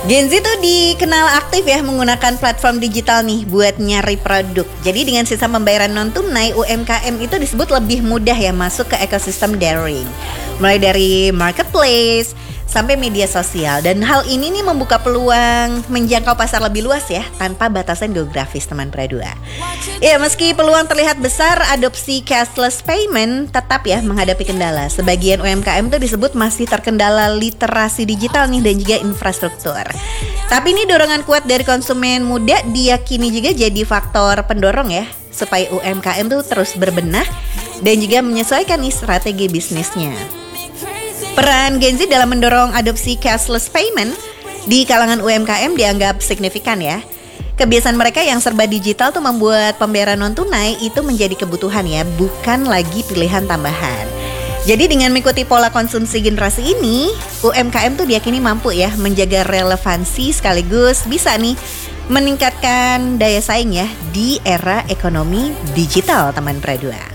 Gen Z tuh dikenal aktif ya menggunakan platform digital nih buat nyari produk. Jadi dengan sistem pembayaran non tunai, UMKM itu disebut lebih mudah ya masuk ke ekosistem daring. Mulai dari marketplace sampai media sosial, dan hal ini nih membuka peluang menjangkau pasar lebih luas ya tanpa batasan geografis, teman Pradua. Ya, meski peluang terlihat besar, adopsi cashless payment tetap ya menghadapi kendala. Sebagian UMKM itu disebut masih terkendala literasi digital nih dan juga infrastruktur. Tapi ini dorongan kuat dari konsumen muda diyakini juga jadi faktor pendorong ya supaya UMKM tuh terus berbenah dan juga menyesuaikan nih strategi bisnisnya. Peran Gen Z dalam mendorong adopsi cashless payment di kalangan UMKM dianggap signifikan ya. Kebiasaan mereka yang serba digital tuh membuat pembayaran non tunai itu menjadi kebutuhan ya, bukan lagi pilihan tambahan. Jadi dengan mengikuti pola konsumsi generasi ini, UMKM tuh diyakini mampu ya menjaga relevansi sekaligus bisa nih meningkatkan daya saing ya di era ekonomi digital, teman Pradua.